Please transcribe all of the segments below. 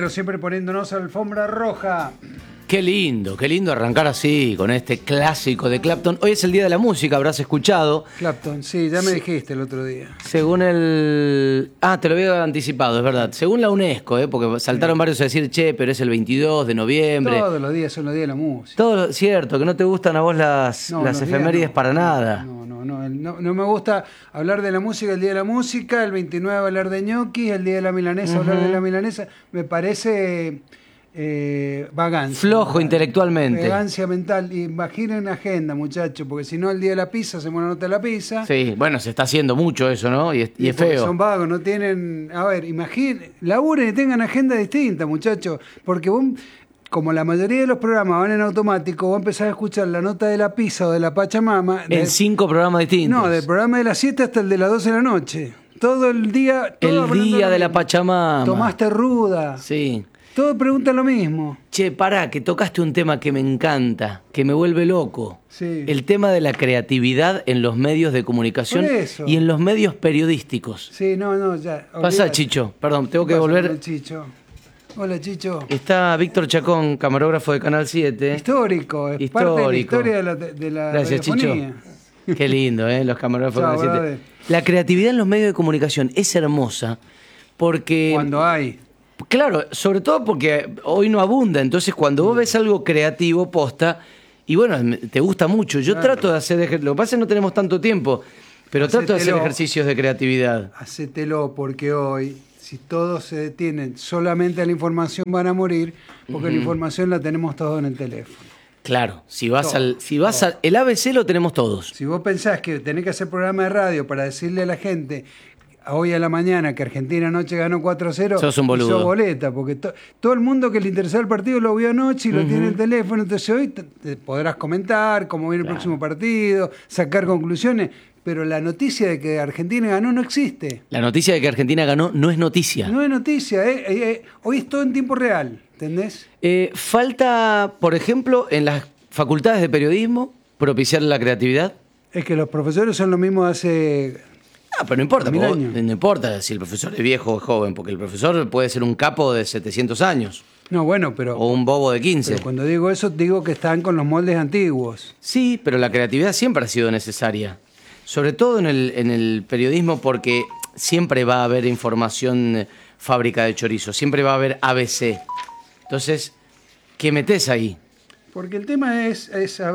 Negro, siempre poniéndonos alfombra roja. Qué lindo arrancar así, con este clásico de Clapton. Hoy es el Día de la Música, habrás escuchado. Clapton, sí, ya me dijiste el otro día. Según el... te lo había anticipado, es verdad. Según la UNESCO, porque saltaron varios a decir, pero es el 22 de noviembre. Todos los días son los días de la música. Todo cierto, que no te gustan a vos las efemérides para nada. No me gusta hablar de la música el día de la música, el 29 hablar de ñoquis, el día de la milanesa hablar de la milanesa. Me parece... vagancia. Flojo intelectualmente. Vagancia mental. Imaginen agenda, muchachos, porque si no, el día de la pizza hacemos una nota de la pizza. Sí, bueno, se está haciendo mucho eso, ¿no? Y es feo. Son vagos, no tienen. A ver, imaginen, laburen y tengan agenda distinta, muchachos, porque vos, como la mayoría de los programas van en automático, vos empezás a escuchar la nota de la pizza o de la Pachamama. En 5 programas distintos. No, del programa de las 7 hasta el de las 12 de la noche. Todo el día. El día de la Pachamama. Tomaste ruda. Sí. Todos preguntan lo mismo. Che, pará, que tocaste un tema que me encanta, que me vuelve loco. Sí. El tema de la creatividad en los medios de comunicación y en los medios periodísticos. Sí, no, ya. Pasa, Chicho. Perdón, tengo que volver. Chicho. Hola, Chicho. Está Víctor Chacón, camarógrafo de Canal 7. Histórico, es parte de la historia de la Gracias, radiofonía. Chicho. Qué lindo, los camarógrafos de Canal 7. La creatividad en los medios de comunicación es hermosa porque... Cuando hay... Claro, sobre todo porque hoy no abunda, entonces cuando vos ves algo creativo, posta, y bueno, te gusta mucho. Yo trato de hacer, lo que pasa es que no tenemos tanto tiempo, pero trato de hacer ejercicios de creatividad. Hacételo, porque hoy, si todos se detienen solamente a la información, van a morir, porque la información la tenemos todos en el teléfono. Claro, el ABC lo tenemos todos. Si vos pensás que tenés que hacer programa de radio para decirle a la gente hoy a la mañana que Argentina anoche ganó 4-0, sos un boludo. Sos boleta, porque todo el mundo que le interesaba el partido lo vio anoche y lo tiene en el teléfono, entonces hoy te podrás comentar cómo viene el próximo partido, sacar conclusiones, pero la noticia de que Argentina ganó no existe. La noticia de que Argentina ganó no es noticia. No es noticia, hoy es todo en tiempo real, ¿entendés? Falta, por ejemplo, en las facultades de periodismo, propiciar la creatividad. Es que los profesores son lo mismo de hace... pero no importa, no importa si el profesor es viejo o joven, porque el profesor puede ser un capo de 700 años. No, bueno, pero... O un bobo de 15. Pero cuando digo eso, digo que están con los moldes antiguos. Sí, pero la creatividad siempre ha sido necesaria. Sobre todo en el periodismo, porque siempre va a haber información fábrica de chorizo, siempre va a haber ABC. Entonces, ¿qué metés ahí? Porque el tema es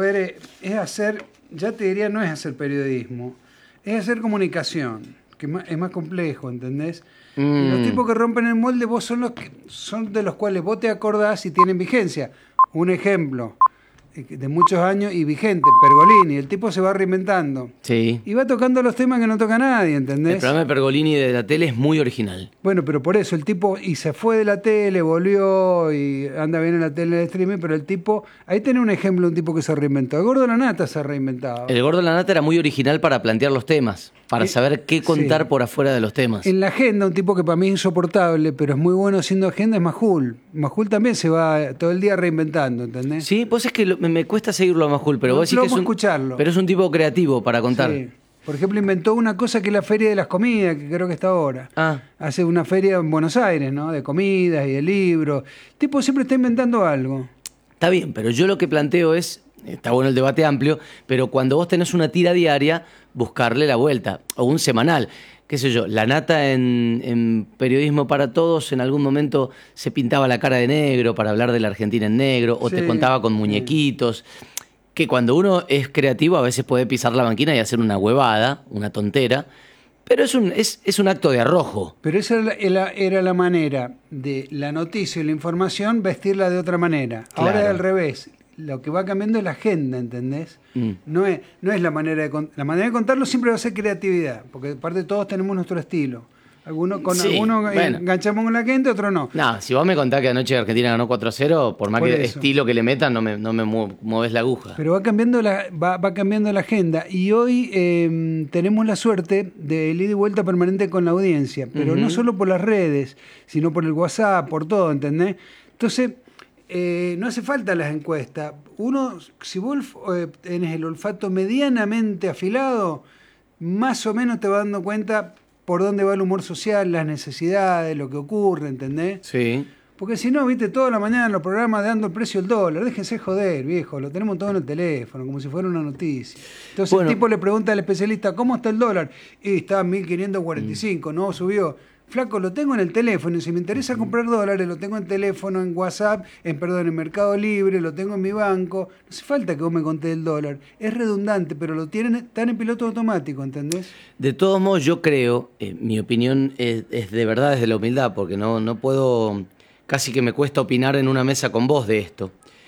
hacer, ya te diría, no es hacer periodismo, es hacer comunicación, que es más complejo, ¿entendés? Y los tipos que rompen el molde vos son de los cuales vos te acordás y tienen vigencia. Un ejemplo de muchos años y vigente, Pergolini, el tipo se va reinventando. Sí. Y va tocando los temas que no toca nadie, ¿entendés? El programa de Pergolini de la tele es muy original. Bueno, pero por eso el tipo, y se fue de la tele, volvió y anda bien en la tele de streaming, pero el tipo, ahí tenés un ejemplo de un tipo que se reinventó. El Gordo Lanata se ha reinventado. El Gordo Lanata era muy original para plantear los temas, para saber qué contar por afuera de los temas. En la agenda, un tipo que para mí es insoportable, pero es muy bueno haciendo agenda, es Majul. Majul también se va todo el día reinventando, ¿entendés? Sí, pues es que me cuesta seguirlo a Majul, pero vos decís que escucharlo. Pero es un tipo creativo para contar. Sí. Por ejemplo, inventó una cosa que es la Feria de las Comidas, que creo que está ahora. Hace una feria en Buenos Aires, ¿no? De comidas y de libros. El tipo siempre está inventando algo. Está bien, pero yo lo que planteo está bueno el debate amplio, pero cuando vos tenés una tira diaria, buscarle la vuelta, o un semanal. Qué sé yo, Lanata en Periodismo para Todos en algún momento se pintaba la cara de negro para hablar de la Argentina en negro, o te contaba con muñequitos, que cuando uno es creativo a veces puede pisar la banquina y hacer una huevada, una tontera, pero es un acto de arrojo. Pero esa era la manera de la noticia y la información vestirla de otra manera. Claro. Ahora es al revés. Lo que va cambiando es la agenda, ¿entendés? No es la manera de contarlo. La manera de contarlo siempre va a ser creatividad, porque aparte todos tenemos nuestro estilo. Algunos enganchamos con la gente, otros no. No, si vos me contás que anoche Argentina ganó 4-0, por más que estilo que le metan, no me mueves la aguja. Pero va cambiando va cambiando la agenda. Y hoy tenemos la suerte del ida y vuelta permanente con la audiencia, pero no solo por las redes, sino por el WhatsApp, por todo, ¿entendés? Entonces... no hace falta las encuestas. Si vos tenés el olfato medianamente afilado, más o menos te vas dando cuenta por dónde va el humor social, las necesidades, lo que ocurre, ¿entendés? Sí. Porque si no, viste, toda la mañana en los programas dando el precio del dólar. Déjense joder, viejo. Lo tenemos todo en el teléfono, como si fuera una noticia. Entonces el tipo le pregunta al especialista, ¿cómo está el dólar? Y está a 1.545, no, subió. Flaco, lo tengo en el teléfono. Y si me interesa comprar dólares, lo tengo en teléfono, en WhatsApp, en Mercado Libre, lo tengo en mi banco. No hace falta que vos me contés el dólar. Es redundante, pero lo tienen, están en piloto automático, ¿entendés? De todos modos, yo creo, mi opinión es de verdad desde la humildad, porque no puedo... Casi que me cuesta opinar en una mesa con vos de esto.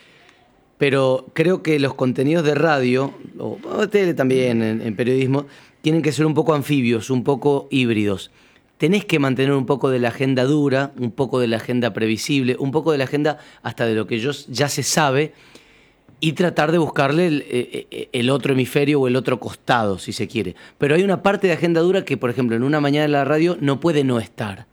Pero creo que los contenidos de radio, o tele también, en periodismo, tienen que ser un poco anfibios, un poco híbridos. Tenés que mantener un poco de la agenda dura, un poco de la agenda previsible, un poco de la agenda hasta de lo que ya se sabe, y tratar de buscarle el otro hemisferio o el otro costado, si se quiere. Pero hay una parte de agenda dura que, por ejemplo, en una mañana en la radio no puede no estar.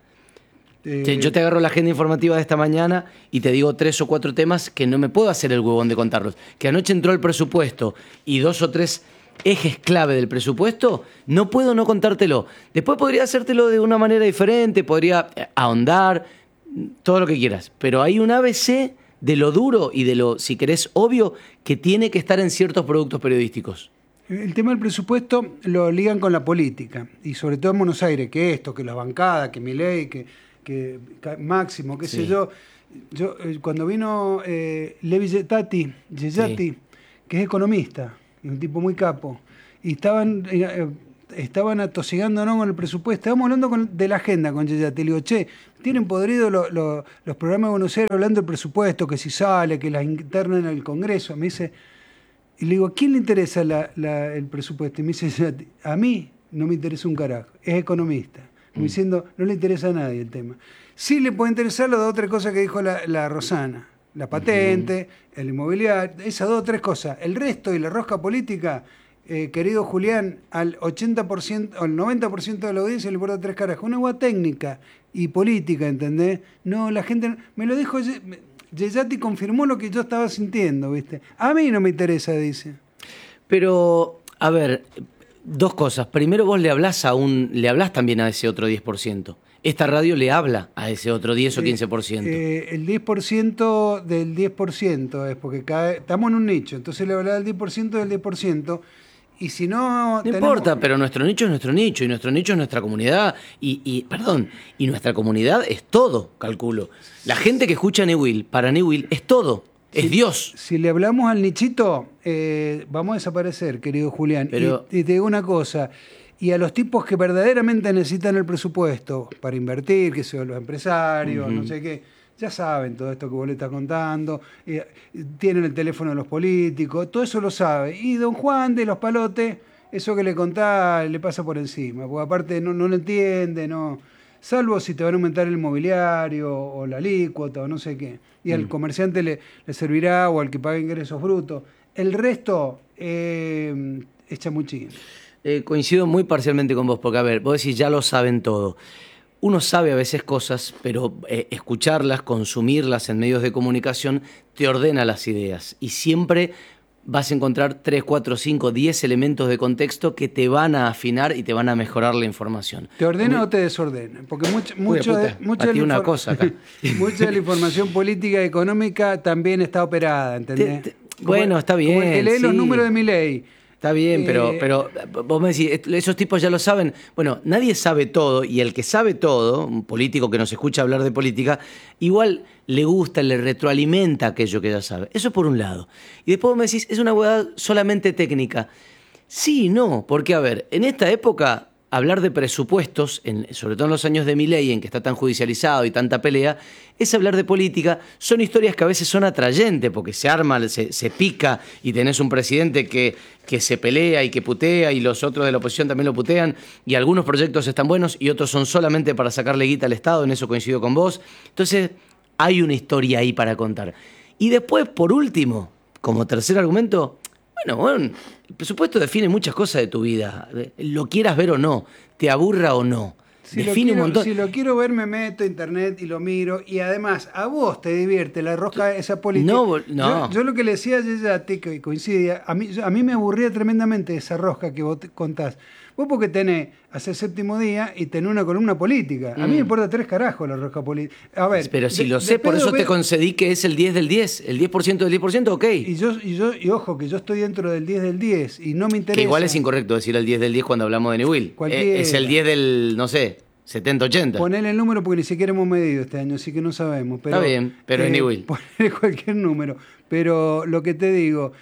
Yo te agarro la agenda informativa de esta mañana y te digo 3 o 4 temas que no me puedo hacer el huevón de contarlos. Que anoche entró el presupuesto y 2 o 3 ejes clave del presupuesto, no puedo no contártelo. Después podría hacértelo de una manera diferente, podría ahondar, todo lo que quieras. Pero hay un ABC de lo duro y de lo, si querés, obvio, que tiene que estar en ciertos productos periodísticos. El tema del presupuesto lo ligan con la política. Y sobre todo en Buenos Aires, que esto, que la bancada, que Milei, que Máximo, qué sé yo. Cuando vino Levi Getati, sí, que es economista, y un tipo muy capo, y estaban atosigándonos con el presupuesto. Estábamos hablando de la agenda con Getati. Le digo, che, tienen podrido los programas de Buenos Aires hablando del presupuesto, que si sale, que las internan al Congreso. Me dice, y le digo, ¿a quién le interesa el presupuesto? Y me dice Getati, a mí no me interesa un carajo, es economista. Como diciendo, no le interesa a nadie el tema. Sí le puede interesar las 2 o 3 cosas que dijo la Rosana. La patente, el inmobiliario, esas 2 o 3 cosas. El resto y la rosca política, querido Julián, al 80% o al 90% de la audiencia le importa 3 carajos. Una agua técnica y política, ¿entendés? No, la gente... Me lo dijo... Getati confirmó lo que yo estaba sintiendo, ¿viste? A mí no me interesa, dice. Pero, a ver... 2 cosas. Primero, vos le hablás también a ese otro 10%. Esta radio le habla a ese otro 10 o 15%. El 10% del 10% es porque estamos en un nicho. Entonces le hablaba del 10% del 10%. Y si no... No importa, pero nuestro nicho es nuestro nicho. Y nuestro nicho es nuestra comunidad. Y nuestra comunidad es todo, calculo. La gente que escucha Newell, para Newell, es todo. Es Dios. Si le hablamos al nichito, vamos a desaparecer, querido Julián. Pero... Y te digo una cosa, y a los tipos que verdaderamente necesitan el presupuesto para invertir, que son los empresarios, no sé qué, ya saben todo esto que vos le estás contando, tienen el teléfono de los políticos, todo eso lo sabe. Y don Juan de los Palotes, eso que le contás le pasa por encima, porque aparte no lo entiende, no... Salvo si te van a aumentar el mobiliario o la alícuota o no sé qué. Y al comerciante le servirá o al que pague ingresos brutos. El resto es chamuchín. Coincido muy parcialmente con vos, porque a ver, vos decís ya lo saben todo. Uno sabe a veces cosas, pero escucharlas, consumirlas en medios de comunicación te ordena las ideas. Y siempre vas a encontrar 3, 4, 5, 10 elementos de contexto que te van a afinar y te van a mejorar la información. ¿Te ordena o te desordena? Porque mucha de la información política y económica también está operada, ¿entendés? Bueno, está bien. Como el que lee los números de Milei. Está bien, pero vos me decís, esos tipos ya lo saben. Bueno, nadie sabe todo, y el que sabe todo, un político que nos escucha hablar de política, igual le gusta, le retroalimenta aquello que ya sabe. Eso por un lado. Y después vos me decís, es una huevada solamente técnica. Sí y no, porque a ver, en esta época... Hablar de presupuestos, sobre todo en los años de Milei, en que está tan judicializado y tanta pelea, es hablar de política. Son historias que a veces son atrayentes, porque se arma, se pica, y tenés un presidente que se pelea y que putea, y los otros de la oposición también lo putean, y algunos proyectos están buenos y otros son solamente para sacarle guita al Estado, en eso coincido con vos. Entonces, hay una historia ahí para contar. Y después, por último, como tercer argumento... Bueno, el presupuesto define muchas cosas de tu vida, lo quieras ver o no, te aburra o no. Define un montón. Si lo quiero ver, me meto a internet y lo miro. Y además, a vos te divierte la rosca esa política. No. Yo lo que le decía a ti, que coincidía, a mí me aburría tremendamente esa rosca que vos te contás. Vos porque hace séptimo día y tenés una columna política. A mí me importa 3 carajos la rosca política. A ver, pero si lo sé, por eso te concedí que es el 10 del 10. El 10% del 10%, ok. Y ojo, que yo estoy dentro del 10 del 10 y no me interesa. Que igual es incorrecto decir el 10 del 10 cuando hablamos de Newell. Es el 10 del, no sé, 70-80. Ponele el número porque ni siquiera hemos medido este año, así que no sabemos. Pero, está bien, pero es Newell. Ponele cualquier número. Pero lo que te digo,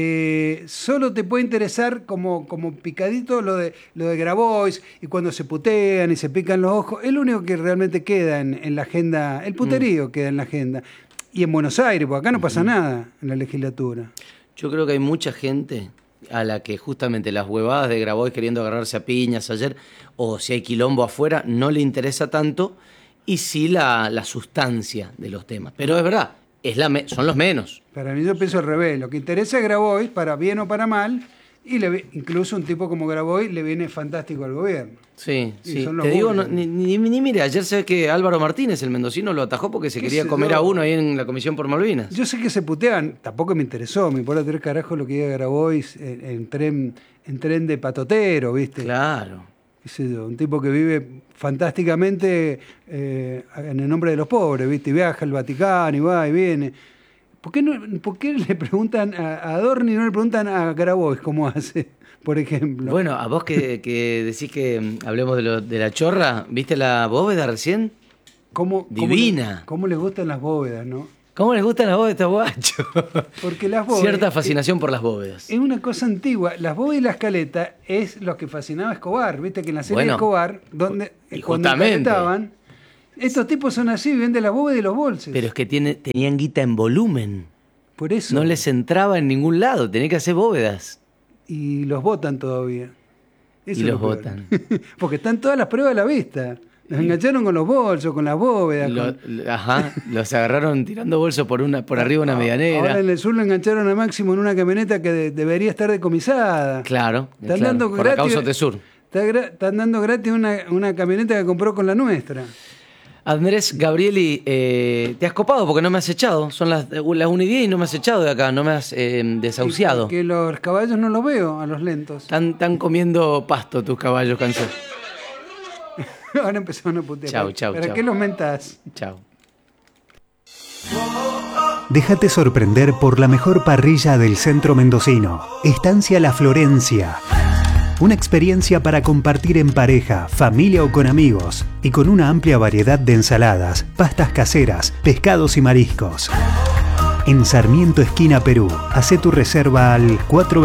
solo te puede interesar como picadito lo de Grabois y cuando se putean y se pican los ojos. Es lo único que realmente queda en la agenda. El puterío queda en la agenda. Y en Buenos Aires, porque acá no pasa nada en la legislatura. Yo creo que hay mucha gente a la que justamente las huevadas de Grabois queriendo agarrarse a piñas ayer, o si hay quilombo afuera, no le interesa tanto, y sí la sustancia de los temas. Pero es verdad, son los menos. Para mí yo pienso al revés. Lo que interesa a Grabois, para bien o para mal, y incluso un tipo como Grabois le viene fantástico al gobierno. Sí, sí. Te digo, ni mire, ayer sé que Álvaro Martínez, el mendocino, lo atajó porque se quería comer a uno ahí en la Comisión por Malvinas. Yo sé que se putean, tampoco me interesó, me importa 3 carajos lo que diga Grabois en tren de patotero, ¿viste? Claro. Qué sé yo, un tipo que vive fantásticamente en el nombre de los pobres, ¿viste? Y viaja al Vaticano y va y viene. ¿Por qué le preguntan a Adorni y no le preguntan a Grabois cómo hace, por ejemplo? Bueno, a vos que decís que hablemos de la chorra, ¿viste la bóveda recién? Divina. ¿Cómo les gustan las bóvedas, no? ¿Cómo les gustan las bóvedas, guacho? Porque las bóvedas... Cierta fascinación por las bóvedas. Es una cosa antigua. Las bóvedas y la escaleta es lo que fascinaba a Escobar. Viste que en la serie de Escobar, cuando estaban, estos tipos son así, viven de la bóveda y los bolsos. Pero es que tenían guita en volumen. Por eso. No les entraba en ningún lado, tenían que hacer bóvedas. Y los votan todavía. Eso y los votan. Porque están todas las pruebas a la vista. Los engancharon con los bolsos, con las bóvedas. Los agarraron tirando bolsos por arriba de una medianera. Ahora en el sur lo engancharon a Máximo en una camioneta que debería estar decomisada. Claro, dando por gratis, la causa Tesur. Están dando gratis una camioneta que compró con la nuestra. Andrés Gabrieli, te has copado porque no me has echado. Son las 1:10 y no me has echado de acá, no me has desahuciado. Que los caballos no los veo a los lentos. Están comiendo pasto tus caballos cansados. Ahora empezaron a putear. Chau. ¿Para qué los mentás? Chau. Déjate sorprender por la mejor parrilla del centro mendocino. Estancia La Florencia. Una experiencia para compartir en pareja, familia o con amigos. Y con una amplia variedad de ensaladas, pastas caseras, pescados y mariscos. En Sarmiento, esquina Perú. Hacé tu reserva al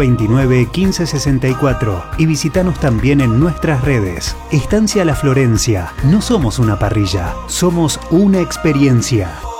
429-1564 y visítanos también en nuestras redes. Estancia La Florencia. No somos una parrilla, somos una experiencia.